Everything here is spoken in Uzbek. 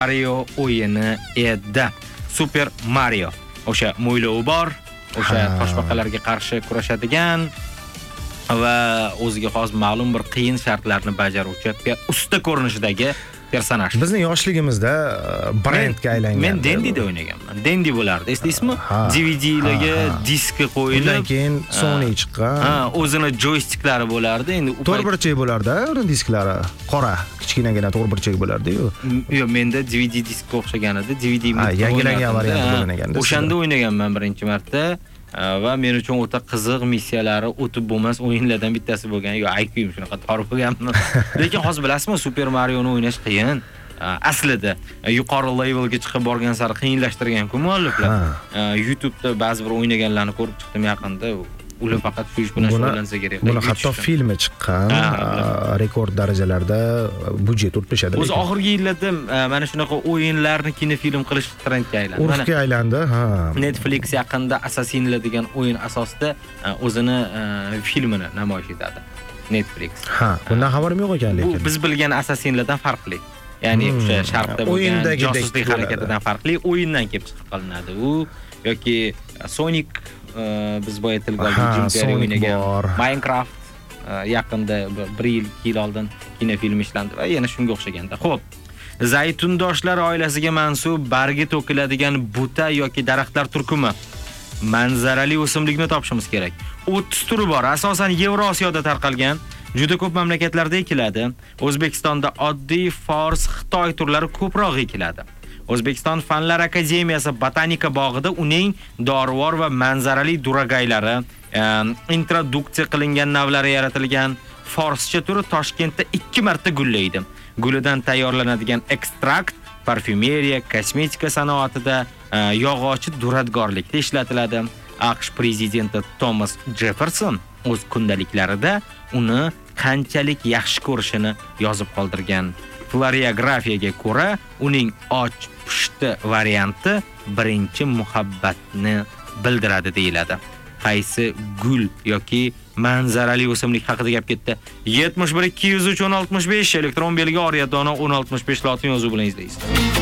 Mario o'yini edi. Super Mario. O'sha mo'ylovi bor, o'sha toshbaqalarga qarshi kurashadigan va o'ziga xos ma'lum bir qiyin shartlarni bajaruvchi usta ko'rinishidagi personaj. Bizning yoshligimizda brendga aylangan. Men Dendi'da o'ynaganman. Dendi bo'lardi. Eslaysizmi? DVD-larga diski qo'yilib, undan keyin Sony chiqqan. o'zini joystiklari bo'lardi. Endi to'rtburchak bo'lardi, uni disklari qora, kichkinagina to'rtburchak bo'lardi-yu. Yo'q, menda DVD diskga o'xshagan edi. DVD yangilangan varianti bo'lganda. O'shanda o'ynaganman birinchi marta. Va men uchun o'ta qiziq missiyalari o'tib bo'lmas o'yinlardan bittasi bo'lgan. Yo, IQ shunaqa tor bo'lganman. Lekin hozir bilasizmi, Super Marioni o'ynash qiyin. Aslida yuqori levelga chiqib borgan sari qiyinlashtirgan-ku mualliflar. YouTube'da ba'zi bir o'ynaganlarni ko'rib chiqdim yaqinda. Ular faqat shu ish bilan shug'ullansa kerak. Buni hatto filmi chiqqan, rekord darajalarda budjet o'tkazishadi. O'zi oxirgi yillarda mana shunaqa o'yinlarni kinofilm qilish trendga aylandi. Urfga aylandi, Netflix yaqinda Assassinlar degan o'yin asosida o'zini filmini namoyish etadi. Netflix. Bundan xabarim yo'q ekan lekin. Bu biz bilgan Assassinlardan farqli. Ya'ni o'sha sharqda bo'lgan josuslik harakatidan farqli o'yindan kelib chiqib qolinadi. U yoki Sonic biz boya tilga oldik, o'ynagan Minecraft yaqinda 1 yil oldin kinofilm ishlandi va yana shunga o'xshaganda. Xo'p, zaytundoshlar oilasiga mansub bargi to'kiladigan buta yoki daraxtlar turkumi manzarali o'simlikni topishimiz kerak. 30 turi bor, asosan Yevrosiyoda tarqalgan, juda ko'p mamlakatlarda ekiladi. O'zbekistonda oddiy fors, Xitoy turlari ko'proq ekiladi. O'zbekiston Fanlar akademiyasi botanika bog'ida uning dorivor va manzarali duragaylari, introduksiya qilingan navlari yaratilgan. Forscha turi Toshkentda 2 marta gullaydi. Gulidan tayyorlanadigan ekstrakt parfyumeriya, kosmetika sanoatida, yog'ochi duradgorlikda ishlatiladi. AQSh prezidenti Thomas Jefferson o'z kundaliklarida uni qanchalik yaxshi ko'rishini yozib qoldirgan. Floriografiyaga ko'ra, uning och pushti varianti birinchi muhabbatni bildiradi deyiladi. Qaysi gul yoki manzarali o'simlik haqida gap ketdi? 71 203 1065 elektron belgi oriyatona 1065 lotin yozuv bilan izlaysiz.